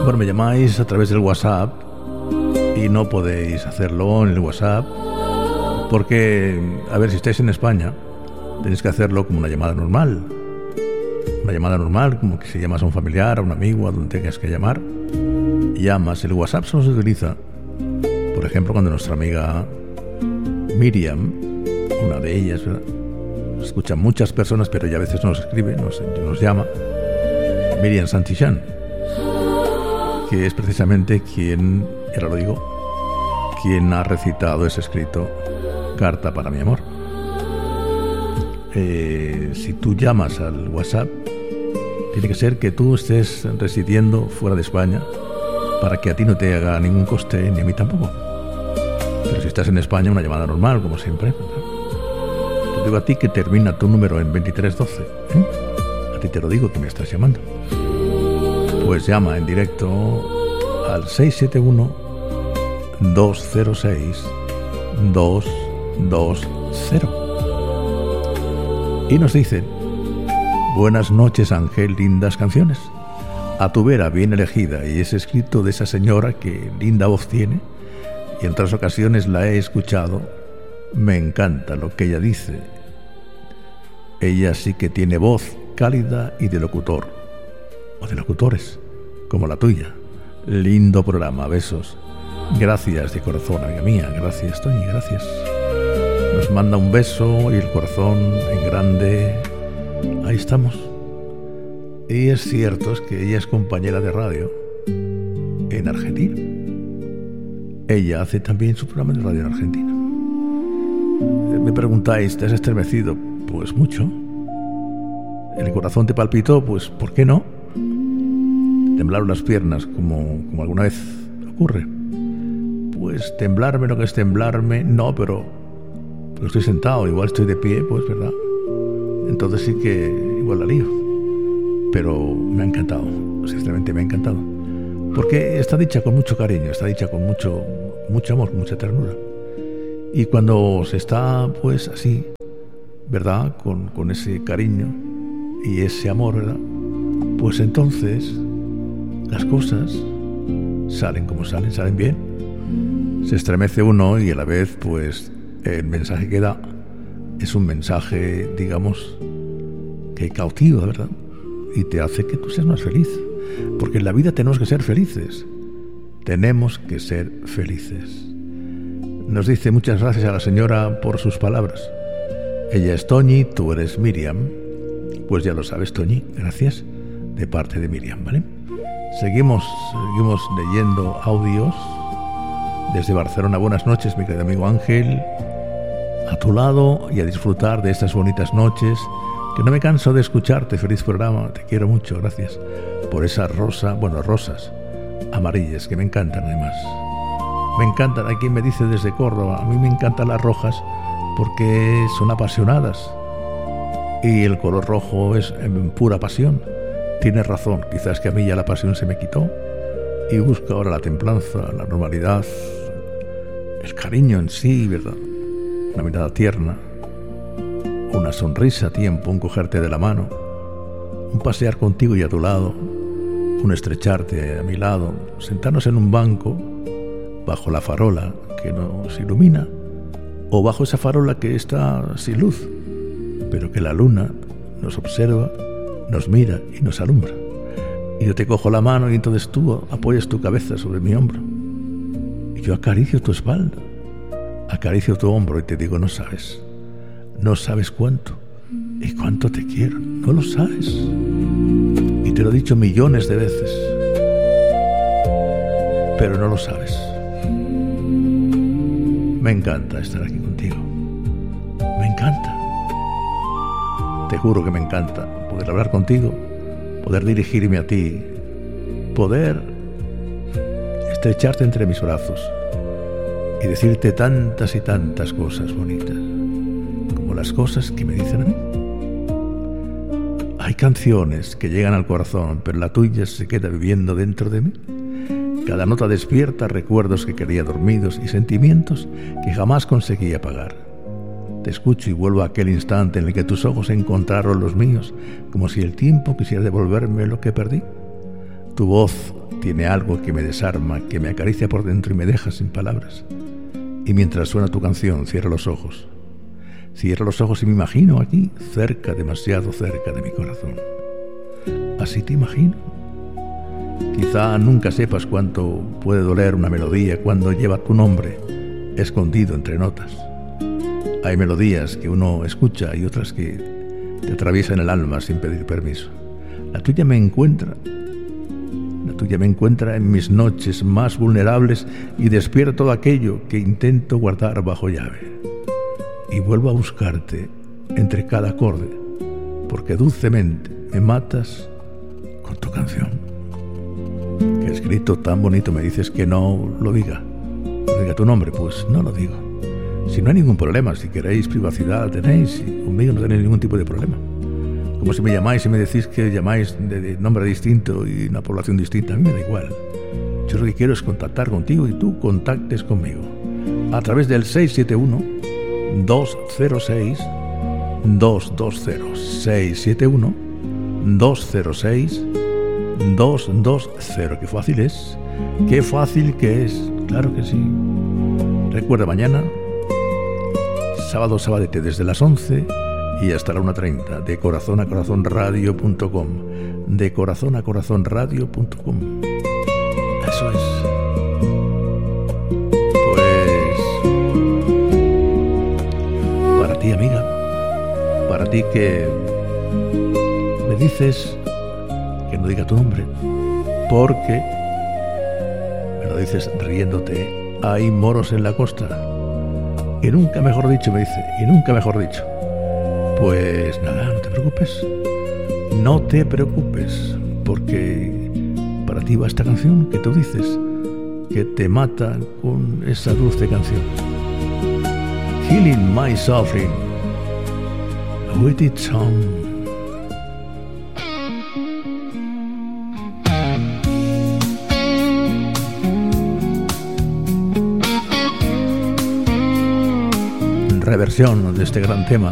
Bueno, me llamáis a través del WhatsApp y no podéis hacerlo en el WhatsApp porque, a ver, si estáis en España, tenéis que hacerlo como una llamada normal. Una llamada normal, como que si llamas a un familiar, a un amigo, a donde tengas que llamar. Llamas. El WhatsApp solo se utiliza, por ejemplo, cuando nuestra amiga Miriam, una de ellas, ¿verdad?, escuchan muchas personas, pero ella a veces nos escribe, nos llama, Miriam Santichán, que es precisamente quien, ahora lo digo, quien ha recitado ese escrito, Carta para mi amor. Si tú llamas al WhatsApp, tiene que ser que tú estés residiendo fuera de España para que a ti no te haga ningún coste, ni a mí tampoco. Pero si estás en España, una llamada normal, como siempre. Te digo a ti que termina tu número en 2312. A ti te lo digo, que me estás llamando. Pues llama en directo al 671-206-220. Y nos dicen: buenas noches, Ángel, lindas canciones. A tu vera bien elegida, y ese escrito de esa señora que linda voz tiene, y en otras ocasiones la he escuchado. Me encanta lo que ella dice. Ella sí que tiene voz cálida y de locutor, o de locutores, como la tuya. Lindo programa, besos. Gracias de corazón, amiga mía. Gracias, Toñi, gracias. Nos manda un beso y el corazón en grande. Ahí estamos. Y es cierto, es que ella es compañera de radio en Argentina. Ella hace también su programa de radio en Argentina. Me preguntáis, ¿te has estremecido? Pues mucho. ¿El corazón te palpitó? Pues ¿por qué no? ¿Temblaron las piernas como alguna vez ocurre? Pues temblarme, lo que es temblarme, no, pero estoy sentado, igual estoy de pie, pues verdad. Entonces sí que igual la lío. Pero me ha encantado, sinceramente me ha encantado. Porque está dicha con mucho cariño, está dicha con mucho amor, mucha ternura. Y cuando se está pues así, ¿verdad?, con ese cariño y ese amor, ¿verdad?, pues entonces las cosas salen como salen bien. Se estremece uno y a la vez pues el mensaje que da es un mensaje, digamos, que cautiva, ¿verdad?, y te hace que tú seas más feliz. Porque en la vida tenemos que ser felices. Tenemos que ser felices. Nos dice: muchas gracias a la señora por sus palabras. Ella es Toñi, tú eres Miriam. Pues ya lo sabes, Toñi, gracias de parte de Miriam, ¿vale? Seguimos leyendo audios desde Barcelona. Buenas noches, mi querido amigo Ángel. A tu lado y a disfrutar de estas bonitas noches, que no me canso de escucharte. Feliz programa, te quiero mucho, gracias por esa rosas amarillas que me encantan además. Me encantan. Aquí me dice desde Córdoba: a mí me encantan las rojas porque son apasionadas y el color rojo es en pura pasión. Tienes razón, quizás que a mí ya la pasión se me quitó y busco ahora la templanza, la normalidad, el cariño en sí, ¿verdad? Una mirada tierna, una sonrisa a tiempo, un cogerte de la mano, un pasear contigo y a tu lado, un estrecharte a mi lado, sentarnos en un banco bajo la farola que nos ilumina, o bajo esa farola que está sin luz, pero que la luna nos observa, nos mira y nos alumbra. Y yo te cojo la mano y entonces tú apoyas tu cabeza sobre mi hombro y yo acaricio tu espalda, acaricio tu hombro y te digo: no sabes cuánto y cuánto te quiero, no lo sabes. Y te lo he dicho millones de veces, pero no lo sabes. Me encanta estar aquí contigo. Me encanta. Te juro que me encanta poder hablar contigo, poder dirigirme a ti, poder estrecharte entre mis brazos y decirte tantas y tantas cosas bonitas, como las cosas que me dicen a mí. Hay canciones que llegan al corazón, pero la tuya se queda viviendo dentro de mí. Cada nota despierta recuerdos que quería dormidos y sentimientos que jamás conseguí apagar. Te escucho y vuelvo a aquel instante en el que tus ojos encontraron los míos, como si el tiempo quisiera devolverme lo que perdí. Tu voz tiene algo que me desarma, que me acaricia por dentro y me deja sin palabras. Y mientras suena tu canción, cierro los ojos. Cierro los ojos y me imagino aquí, cerca, demasiado cerca de mi corazón. Así te imagino. Quizá nunca sepas cuánto puede doler una melodía cuando lleva tu nombre escondido entre notas. Hay melodías que uno escucha y otras que te atraviesan el alma sin pedir permiso. La tuya me encuentra en mis noches más vulnerables y despierta todo aquello que intento guardar bajo llave. Y vuelvo a buscarte entre cada acorde, porque dulcemente me matas con tu canción. Qué escrito tan bonito, me dices que no lo diga. No diga tu nombre, pues no lo digo. Si no hay ningún problema, si queréis privacidad tenéis, y conmigo no tenéis ningún tipo de problema. Como si me llamáis y me decís que llamáis de nombre distinto y una población distinta, a mí me da igual. Yo lo que quiero es contactar contigo y tú contactes conmigo a través del 671-206-220. 671-206-220. Qué fácil es, qué fácil que es, claro que sí. Recuerda, mañana, sábado, sabadete, desde las 11 y hasta la 1:30, de corazón a corazón radio.com, de corazón a corazón radio.com. Eso es. Pues, para ti, amiga, para ti que me dices que no diga tu nombre, porque me lo dices riéndote, hay moros en la costa. Y nunca mejor dicho, me dice, y nunca mejor dicho. Pues nada, no te preocupes. No te preocupes, porque para ti va esta canción que tú dices que te mata con esa dulce canción. Killing My Suffering with its song. Reversión de este gran tema